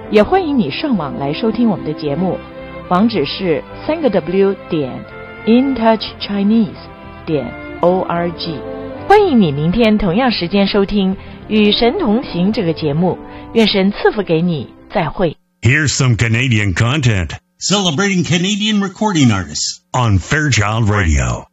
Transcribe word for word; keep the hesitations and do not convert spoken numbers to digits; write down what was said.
也欢迎你上网来收听我们的节目，网址是三个 W 点 in touch chinese 点 org。欢迎你明天同样时间收听《与神同行》这个节目，愿神赐福给你，再会。 Here's some Canadian content celebrating Canadian recording artists on Fairchild Radio.